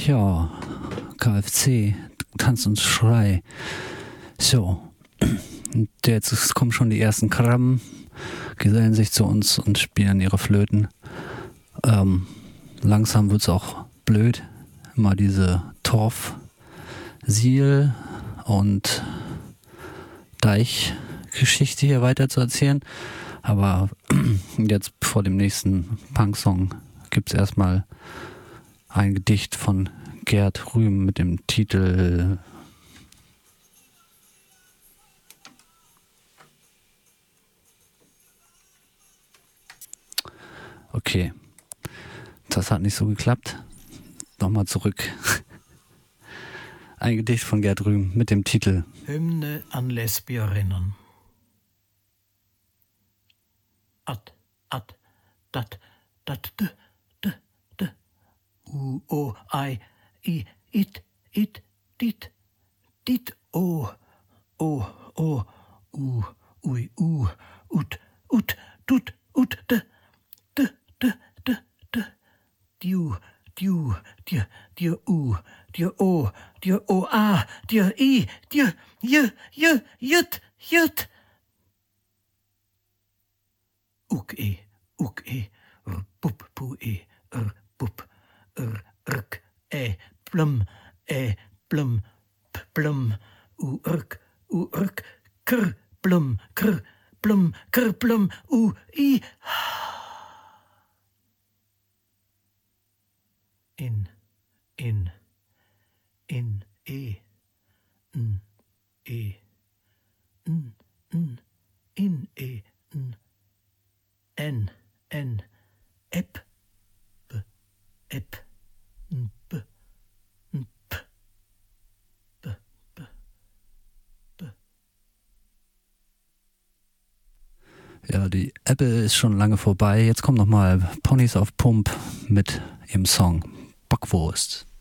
Ja, KFC, Tanz und Schrei. So, und jetzt kommen schon die ersten Krabben, gesellen sich zu uns und spielen ihre Flöten. Langsam wird's auch blöd, immer diese Torf, Siel und Deichgeschichte hier weiter zu erzählen. Aber jetzt vor dem nächsten Punksong gibt's erstmal ein Gedicht von Gerd Rühm mit dem Titel Okay, das hat nicht so geklappt. Nochmal zurück. Ein Gedicht von Gerd Rühm mit dem Titel Hymne an Lesbierinnen. Dat, dat, d, o, I, it, dit, o, ui, ut, tut, d, diu, dir, o, a, dir, i, dir, jut, uk e, pup, pu e, pup, rk, plum, plum, urk, kr, plum, i, in, e, in, n, ep, p, Ja, die Ebbe ist schon lange vorbei. Jetzt kommt nochmal Ponys auf Pump mit ihrem Song Bockwurst.